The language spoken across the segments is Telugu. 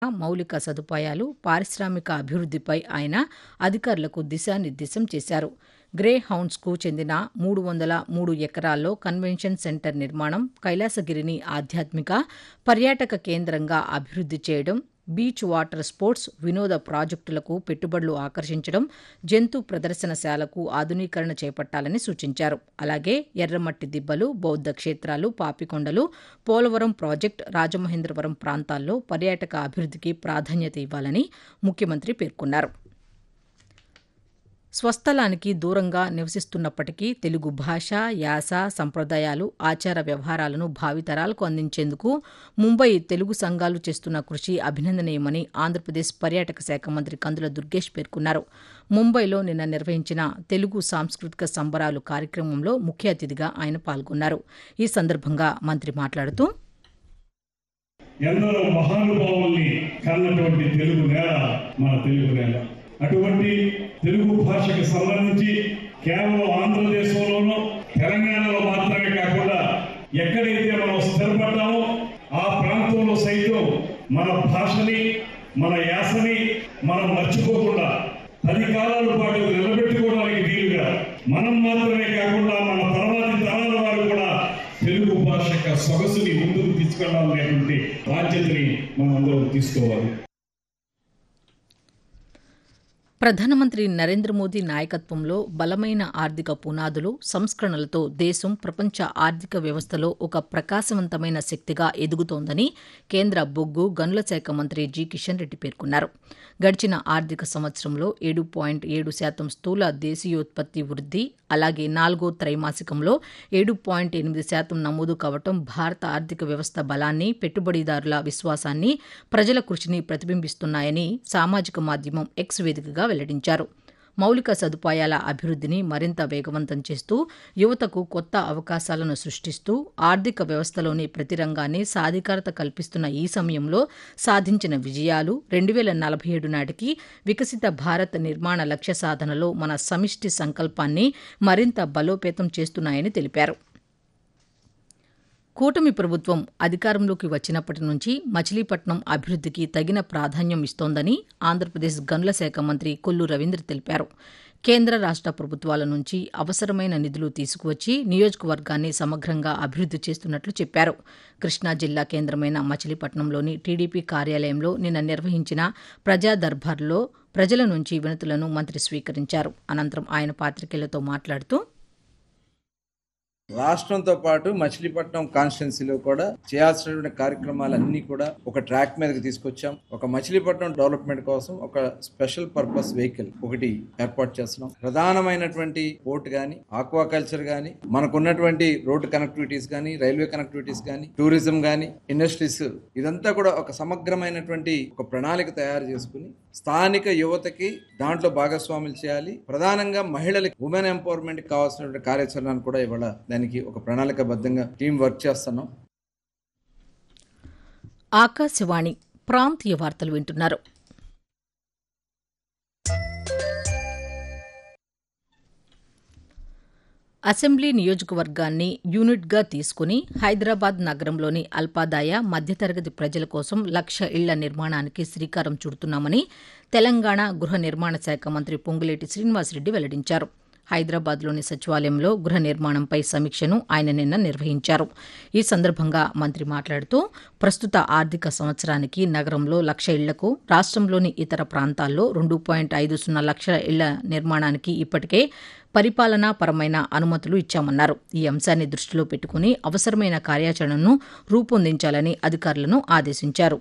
మౌలిక సదుపాయాలు, పారిశ్రామిక అభివృద్ధిపై ఆయన అధికారులకు దిశానిర్దేశం చేశారు. గ్రే హౌండ్స్కు చెందిన 303 ఎకరాల్లో కన్వెన్షన్ సెంటర్ నిర్మాణం, కైలాసగిరిని ఆధ్యాత్మిక, పర్యాటక కేంద్రంగా అభివృద్ధి చేయడం, బీచ్ వాటర్ స్పోర్ట్స్, వినోద ప్రాజెక్టులకు పెట్టుబడులు ఆకర్షించడం, జంతు ప్రదర్శనశాలకు ఆధునీకరణ చేపట్టాలని సూచించారు. అలాగే ఎర్రమట్టి దిబ్బలు, బౌద్ధ క్షేత్రాలు, పాపికొండలు, పోలవరం ప్రాజెక్టు, రాజమహేంద్రవరం ప్రాంతాల్లో పర్యాటక అభివృద్ధికి ప్రాధాన్యత ఇవ్వాలని ముఖ్యమంత్రి పేర్కొన్నారు. స్వస్థలానికి దూరంగా నివసిస్తున్నప్పటికీ తెలుగు భాష, యాస, సంప్రదాయాలు, ఆచార వ్యవహారాలను భావితరాలకు అందించేందుకు ముంబై తెలుగు సంఘాలు చేస్తున్న కృషి అభినందనీయమని ఆంధ్రప్రదేశ్ పర్యాటక శాఖ మంత్రి కందుల దుర్గేష్ పేర్కొన్నారు. ముంబైలో నిన్న నిర్వహించిన తెలుగు సాంస్కృతిక సంబరాలు కార్యక్రమంలో ముఖ్య అతిథిగా ఆయన పాల్గొన్నారు. ఈ సందర్భంగా మంత్రి మాట్లాడుతూ, ఎందరో మహానుభావుల్ని కన్నటువంటి తెలుగు నేల మన తెలుగు నేల. అటువంటి తెలుగు భాషకు సంబంధించి కేవలం ఆంధ్రదేశంలోనూ తెలంగాణలో మాత్రమే కాకుండా ఎక్కడైతే మనం స్థిరపడ్డామో ఆ ప్రాంతంలో సైతం మన భాషని, మన యాసని మనం మర్చిపోకుండా 10 కాలాల పాటు నిలబెట్టుకోవడానికి వీలుగా మనం మాత్రమే కాకుండా మన తర్వాతి తరాల వారు కూడా తెలుగు భాష యొక్క సొగసుని ముందుకు తీసుకెళ్లాలనేటువంటి బాధ్యతని మనం అందరం తీసుకోవాలి. ప్రధానమంత్రి నరేంద్ర మోదీ నాయకత్వంలో బలమైన ఆర్థిక పునాదులు, సంస్కరణలతో దేశం ప్రపంచ ఆర్థిక వ్యవస్థలో ఒక ప్రకాశవంతమైన శక్తిగా ఎదుగుతోందని కేంద్ర బొగ్గు, గనుల శాఖ మంత్రి జి. కిషన్ రెడ్డి పేర్కొన్నారు. గడిచిన ఆర్థిక సంవత్సరంలో 7.7% స్థూల దేశీయోత్పత్తి వృద్ధి, అలాగే 4వ త్రైమాసికంలో 7.8% నమోదు కావటం భారత ఆర్థిక వ్యవస్థ బలాన్ని, పెట్టుబడిదారుల విశ్వాసాన్ని, ప్రజల కృషిని ప్రతిబింబిస్తున్నాయని సామాజిక మాధ్యమం ఎక్స్ వేదికగా వెల్లడించారు. మౌలిక సదుపాయాల అభివృద్ధిని మరింత వేగవంతం చేస్తూ, యువతకు కొత్త అవకాశాలను సృష్టిస్తూ, ఆర్థిక వ్యవస్థలోని ప్రతి రంగాన్ని సాధికారత కల్పిస్తున్న ఈ సమయంలో సాధించిన విజయాలు 2047 నాటికి వికసిత భారత్ నిర్మాణ లక్ష్య సాధనలో మన సమిష్టి సంకల్పాన్ని మరింత బలోపేతం చేస్తున్నాయని తెలిపారు. కూటమి ప్రభుత్వం అధికారంలోకి వచ్చినప్పటి నుంచి మచిలీపట్నం అభివృద్ధికి తగిన ప్రాధాన్యం ఇస్తోందని ఆంధ్రప్రదేశ్ గనుల శాఖ మంత్రి కొల్లు రవీంద్ర తెలిపారు. కేంద్ర, రాష్ట్ర ప్రభుత్వాల నుంచి అవసరమైన నిధులు తీసుకువచ్చి నియోజకవర్గాన్ని సమగ్రంగా అభివృద్ధి చేస్తున్నట్లు చెప్పారు. కృష్ణా జిల్లా కేంద్రమైన మచిలీపట్నంలోని టీడీపీ కార్యాలయంలో నిన్న నిర్వహించిన ప్రజా దర్బార్లో ప్రజల నుంచి వినతులను మంత్రి స్వీకరించారు. అనంతరం ఆయన పాత్రికేయులతో మాట్లాడుతూ, రాష్ట్రంతో పాటు మచిలీపట్నం కాన్స్టిట్యున్సీలో కూడా చేయాల్సినటువంటి కార్యక్రమాలన్నీ కూడా ఒక ట్రాక్ మీదకి తీసుకొచ్చాం. ఒక మచిలీపట్నం డెవలప్మెంట్ కోసం ఒక స్పెషల్ పర్పస్ వెహికల్ ఒకటి ఏర్పాటు చేస్తున్నాం. ప్రధానమైనటువంటి పోర్ట్ గానీ, ఆక్వాకల్చర్ గానీ, మనకున్నటువంటి రోడ్డు కనెక్టివిటీస్ గానీ, రైల్వే కనెక్టివిటీస్ గానీ, టూరిజం గానీ, ఇండస్ట్రీస్, ఇదంతా కూడా ఒక సమగ్రమైనటువంటి ఒక ప్రణాళిక తయారు చేసుకుని స్థానిక యువతకి దాంట్లో భాగస్వాములు చేయాలి. ప్రధానంగా మహిళలకి, ఉమెన్ ఎంపవర్మెంట్ కావాల్సినటువంటి కార్యాచరణను కూడా ఇవాళ దానికి ఒక ప్రణాళికబద్ధంగా టీం వర్క్ చేస్తున్నాం. ఆకాశవాణి ప్రాంతీయ వార్తలు వింటున్నారు. అసెంబ్లీ నియోజకవర్గాన్ని యూనిట్గా తీసుకుని హైదరాబాద్ నగరంలోని అల్పాదాయ, మధ్యతరగతి ప్రజల కోసం 1,00,000 ఇళ్ల నిర్మాణానికి శ్రీకారం చుడుతున్నామని తెలంగాణ గృహ నిర్మాణ శాఖ మంత్రి పొంగులేటి శ్రీనివాసరెడ్డి వెల్లడించారు. హైదరాబాద్లోని సచివాలయంలో గృహ నిర్మాణంపై సమీక్షను ఆయన నిన్న నిర్వహించారు. ఈ సందర్భంగా మంత్రి మాట్లాడుతూ, ప్రస్తుత ఆర్థిక సంవత్సరానికి నగరంలో 1,00,000 ఇళ్లకు, రాష్ట్రంలోని ఇతర ప్రాంతాల్లో 2.50 లక్షల ఇళ్ల నిర్మాణానికి ఇప్పటికే పరిపాలనాపరమైన అనుమతులు ఇచ్చామన్నారు. ఈ అంశాన్ని దృష్టిలో పెట్టుకుని అవసరమైన కార్యాచరణను రూపొందించాలని అధికారులను ఆదేశించారు.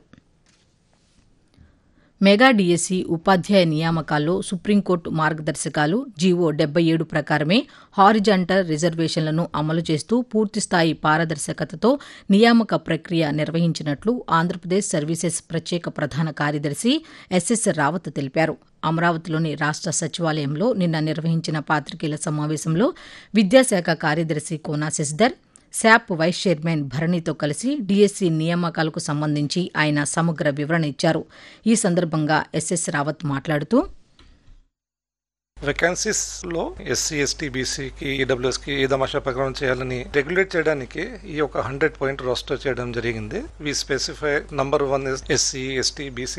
మెగా డిఎస్సి ఉపాధ్యాయ నియామకాల్లో సుప్రీంకోర్టు మార్గదర్శకాలు జీవో 77 ప్రకారమే హారిజాంటల్ రిజర్వేషన్లను అమలు చేస్తూ పూర్తిస్థాయి పారదర్శకతతో నియామక ప్రక్రియ నిర్వహించినట్లు ఆంధ్రప్రదేశ్ సర్వీసెస్ ప్రత్యేక ప్రధాన కార్యదర్శి ఎస్ఎస్ రావత్ తెలిపారు. అమరావతిలోని రాష్ట్ర సచివాలయంలో నిన్న నిర్వహించిన పాత్రికేయుల సమావేశంలో విద్యాశాఖ కార్యదర్శి Kona Shashidhar, SAAP vice chairman భరణితో కలిసి డిఎస్సి నియామకాలకు సంబంధించి ఆయన సమగ్ర వివరణ ఇచ్చారు. ఈ సందర్భంగా ఎస్ఎస్ రావత్ మాట్లాడుతూ, వేకెన్సీస్ లో ఎస్సీ, ఎస్టీ, బీసీకి, ఈడబ్ల్యూఎస్ కి ఏ తమాషా ప్రకారం చేయాలని రెగ్యులేట్ చేయడానికి ఈ ఒక 100 పాయింట్ రోస్టర్ చేయడం జరిగింది. వి specify number 1 SC, ST, BC